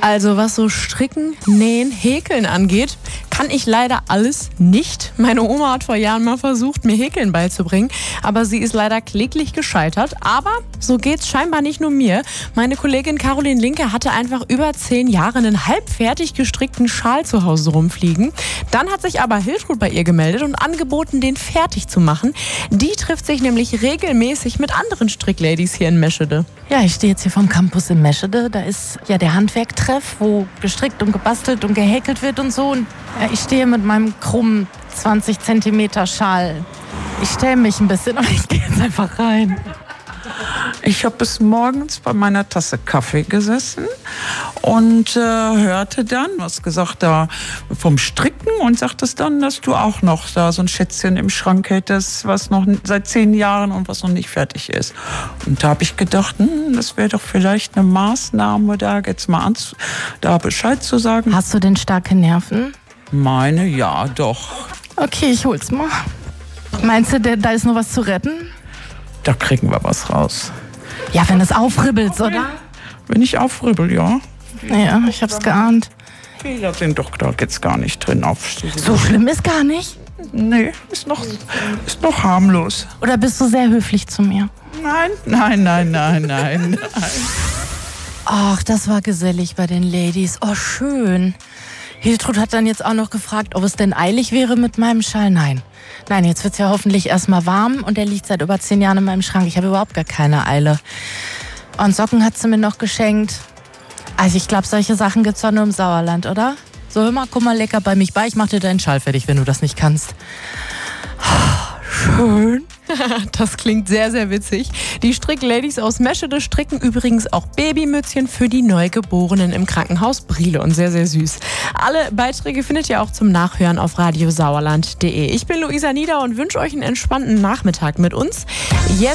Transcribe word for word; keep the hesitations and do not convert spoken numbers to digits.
Also was so Stricken, Nähen, Häkeln angeht, kann ich leider alles nicht. Meine Oma hat vor Jahren mal versucht, mir Häkeln beizubringen, aber sie ist leider kläglich gescheitert. Aber so geht's scheinbar nicht nur mir. Meine Kollegin Caroline Linke hatte einfach über zehn Jahre einen halbfertig gestrickten Schal zu Hause rumfliegen. Dann hat sich aber Hiltrud bei ihr gemeldet und angeboten, den fertig zu machen. Die trifft sich nämlich regelmäßig mit anderen Strickladies hier in Meschede. Ja, ich stehe jetzt hier vom Campus in Meschede. Da ist ja der Handwerktreff, wo gestrickt und gebastelt und gehäkelt wird und so. Und ja, ich stehe mit meinem krummen zwanzig Zentimeter Schal. Ich stelle mich ein bisschen, aber ich gehe jetzt einfach rein. Ich habe bis morgens bei meiner Tasse Kaffee gesessen und äh, hörte dann, du hast gesagt, da vom Stricken und sagtest dann, dass du auch noch da so ein Schätzchen im Schrank hättest, was noch seit zehn Jahren und was noch nicht fertig ist. Und da habe ich gedacht, hm, das wäre doch vielleicht eine Maßnahme, da jetzt mal an, da Bescheid zu sagen. Hast du denn starke Nerven? Meine, ja, doch. Okay, ich hol's mal. Meinst du, da ist noch was zu retten? Da kriegen wir was raus. Ja, wenn es aufribbelt, okay. Oder? Wenn ich aufribbel, ja. Ja, ich hab's geahnt. Fehler sind doch da jetzt gar nicht drin. Auf so schlimm ist gar nicht? Nee, ist noch, ist noch harmlos. Oder bist du sehr höflich zu mir? Nein, nein, nein, nein, nein. Ach, das war gesellig bei den Ladies. Oh, schön. Hiltrud hat dann jetzt auch noch gefragt, ob es denn eilig wäre mit meinem Schal. Nein. Nein, jetzt wird's ja hoffentlich erstmal warm und der liegt seit über zehn Jahren in meinem Schrank. Ich habe überhaupt gar keine Eile. Und Socken hat sie mir noch geschenkt. Also ich glaube, solche Sachen gibt's doch nur im Sauerland, oder? So, hör mal, komm mal lecker bei mich bei. Ich mach dir deinen Schal fertig, wenn du das nicht kannst. Schön. Das klingt sehr, sehr witzig. Die Strickladies aus Meschede stricken übrigens auch Babymützchen für die Neugeborenen im Krankenhaus Briele und sehr, sehr süß. Alle Beiträge findet ihr auch zum Nachhören auf radiosauerland punkt de. Ich bin Luisa Nieder und wünsche euch einen entspannten Nachmittag mit uns. Jetzt